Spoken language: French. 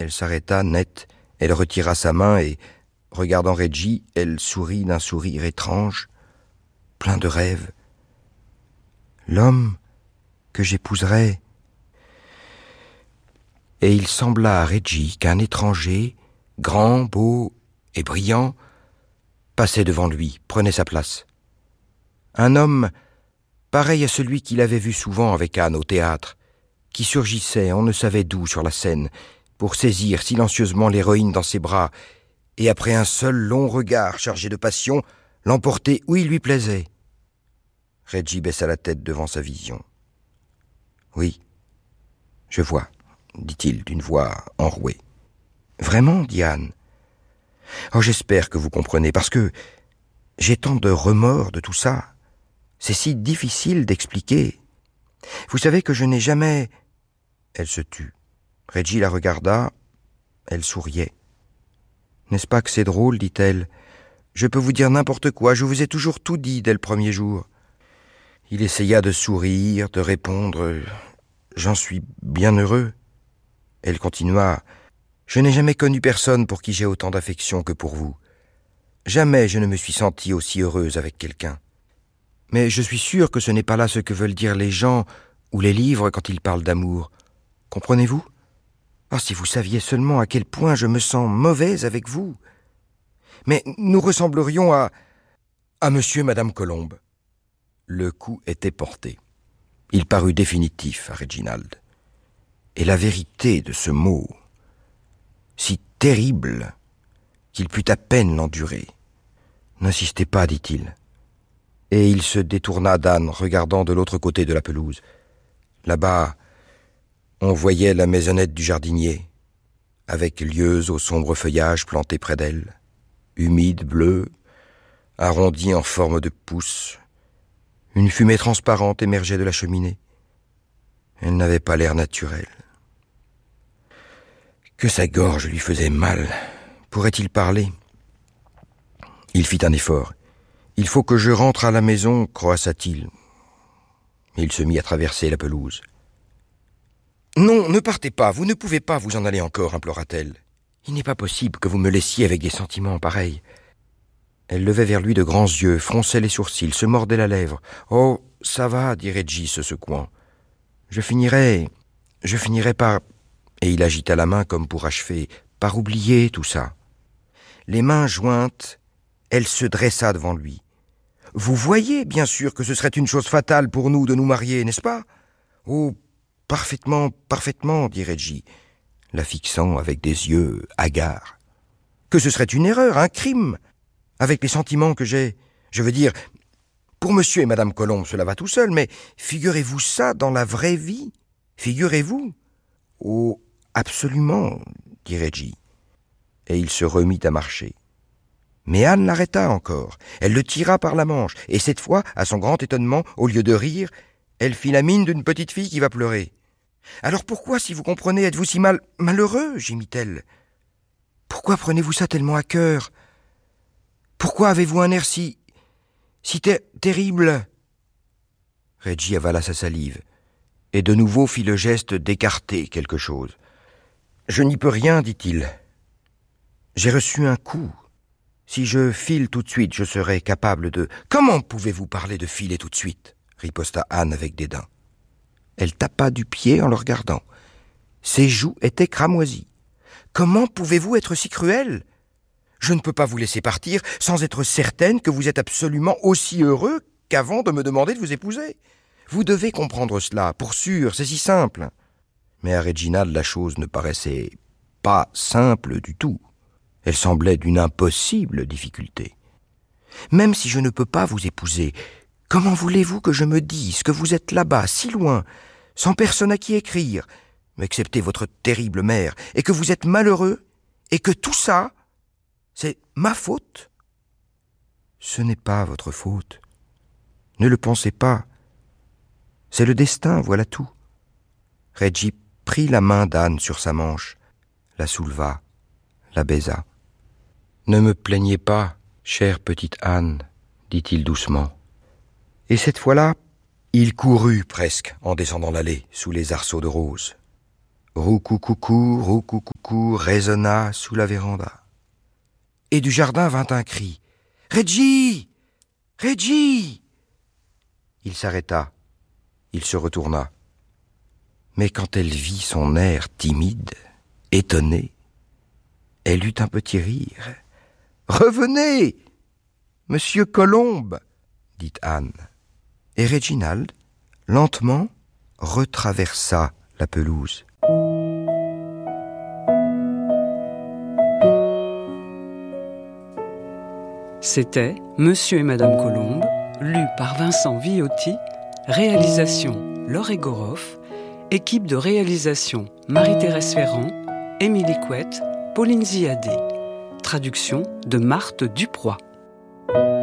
Elle s'arrêta net, elle retira sa main et, regardant Reggie, elle sourit d'un sourire étrange, plein de rêves. L'homme que j'épouserais. Et il sembla à Reggie qu'un étranger, grand, beau et brillant, passait devant lui, prenait sa place. Un homme pareil à celui qu'il avait vu souvent avec Anne au théâtre, qui surgissait, on ne savait d'où, sur la scène, pour saisir silencieusement l'héroïne dans ses bras, et après un seul long regard chargé de passion, l'emporter où il lui plaisait. Reggie baissa la tête devant sa vision. « Oui, je vois, dit-il d'une voix enrouée. « Vraiment, dit Anne. Oh, j'espère que vous comprenez, parce que j'ai tant de remords de tout ça. C'est si difficile d'expliquer. Vous savez que je n'ai jamais... » Elle se tut. Reggie la regarda. Elle souriait. « N'est-ce pas que c'est drôle, dit-elle. Je peux vous dire n'importe quoi, je vous ai toujours tout dit dès le premier jour. » Il essaya de sourire, de répondre « J'en suis bien heureux. » Elle continua « Je n'ai jamais connu personne pour qui j'ai autant d'affection que pour vous. Jamais je ne me suis sentie aussi heureuse avec quelqu'un. Mais je suis sûre que ce n'est pas là ce que veulent dire les gens ou les livres quand ils parlent d'amour. Comprenez-vous ? Oh, si vous saviez seulement à quel point je me sens mauvaise avec vous. Mais nous ressemblerions à monsieur et madame Colombe. » Le coup était porté. Il parut définitif à Reginald. Et la vérité de ce mot, si terrible qu'il put à peine l'endurer. « N'insistez pas, dit-il. » Et il se détourna d'Anne, regardant de l'autre côté de la pelouse. Là-bas, on voyait la maisonnette du jardinier, avec lieuse au sombre feuillage planté près d'elle, humide, bleue, arrondie en forme de pouce. Une fumée transparente émergeait de la cheminée. Elle n'avait pas l'air naturel. Que sa gorge lui faisait mal. Pourrait-il parler ? Il fit un effort. « Il faut que je rentre à la maison, croassa-t-il. » Et il se mit à traverser la pelouse. « Non, ne partez pas, vous ne pouvez pas vous en aller encore, implora-t-elle. Il n'est pas possible que vous me laissiez avec des sentiments pareils. » Elle levait vers lui de grands yeux, fronçait les sourcils, se mordait la lèvre. « Oh, ça va, dit Reggie, se secouant. Je finirai par... » Et il agita la main comme pour achever, par oublier tout ça. Les mains jointes, elle se dressa devant lui. « Vous voyez, bien sûr, que ce serait une chose fatale pour nous de nous marier, n'est-ce pas ? » ?»« Oh, parfaitement, parfaitement, dit Reggie, la fixant avec des yeux hagards. « Que ce serait une erreur, un crime, avec les sentiments que j'ai. Je veux dire, pour monsieur et madame Colombe, cela va tout seul, mais figurez-vous ça dans la vraie vie, figurez-vous. »« Oh, absolument, dit Reggie. » Et il se remit à marcher. Mais Anne l'arrêta encore. Elle le tira par la manche, et cette fois, à son grand étonnement, au lieu de rire, elle fit la mine d'une petite fille qui va pleurer. « Alors pourquoi, si vous comprenez, êtes-vous si malheureux ?» gémit-elle. « Pourquoi prenez-vous ça tellement à cœur ? Pourquoi avez-vous un air si terrible ?» Reggie avala sa salive, et de nouveau fit le geste d'écarter quelque chose. « Je n'y peux rien, dit-il. J'ai reçu un coup. Si je file tout de suite, je serai capable de... »« Comment pouvez-vous parler de filer tout de suite ?» riposta Anne avec dédain. Elle tapa du pied en le regardant. Ses joues étaient cramoisies. « Comment pouvez-vous être si cruel ? Je ne peux pas vous laisser partir sans être certaine que vous êtes absolument aussi heureux qu'avant de me demander de vous épouser. Vous devez comprendre cela, pour sûr, c'est si simple. » Mais à Reginald, la chose ne paraissait pas simple du tout. Elle semblait d'une impossible difficulté. « Même si je ne peux pas vous épouser, comment voulez-vous que je me dise que vous êtes là-bas, si loin, sans personne à qui écrire, excepté votre terrible mère, et que vous êtes malheureux, et que tout ça, c'est ma faute ? Ce n'est pas votre faute. Ne le pensez pas. C'est le destin, voilà tout. » Reggie prit la main d'Anne sur sa manche, la souleva, la baisa. « Ne me plaignez pas, chère petite Anne, dit-il doucement. Et cette fois-là, il courut presque en descendant l'allée sous les arceaux de roses. Roucou-coucou résonna sous la véranda. Et du jardin vint un cri. « Reggie! Reggie !» Il s'arrêta. Il se retourna. Mais quand elle vit son air timide, étonné, elle eut un petit rire. « Revenez, Monsieur Colombe !» dit Anne. Et Réginald, lentement, retraversa la pelouse. C'était Monsieur et Madame Colombe, lu par Vincent Viotti, réalisation Laure Egoroff, équipe de réalisation Marie-Thérèse Ferrand, Émilie Couette, Pauline Ziadé, traduction de Marthe Duproy.